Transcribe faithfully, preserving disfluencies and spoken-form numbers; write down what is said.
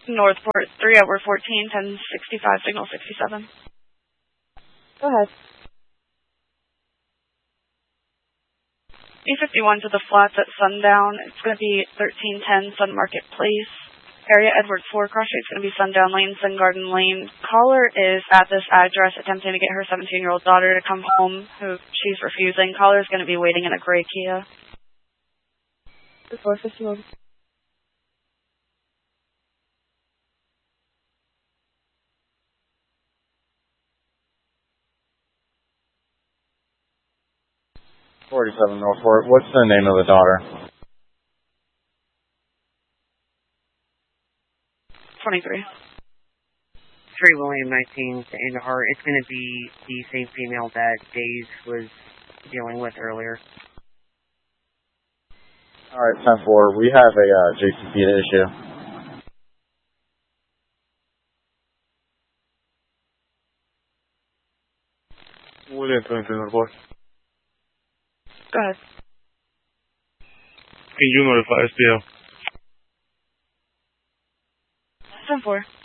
Northport three, Edward fourteen, ten sixty-five, signal sixty-seven. Go ahead. E fifty-one to the flats at sundown. It's going to be thirteen ten Sun Market Place. Area Edward four, cross street's going to be Sundown Lane, Sun Garden Lane. Caller is at this address attempting to get her seventeen-year-old daughter to come home, who she's refusing. Caller is going to be waiting in a gray Kia. four fifty-one. forty-seven Northport. What's the name of the daughter? twenty-three. Trey William nineteen to Andahar. It's going to be the same female that Days was dealing with earlier. Alright, ten four. We have a uh, J C P to issue. William twenty-three Northport. Go ahead. Can you notify S P L? ten four.